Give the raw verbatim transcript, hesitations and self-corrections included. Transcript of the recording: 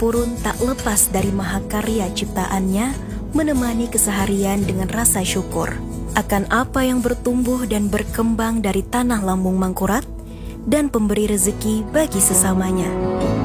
tempurun tak lepas dari mahakarya ciptaannya, menemani keseharian dengan rasa syukur akan apa yang bertumbuh dan berkembang dari tanah lambung Mangkurat dan pemberi rezeki bagi sesamanya.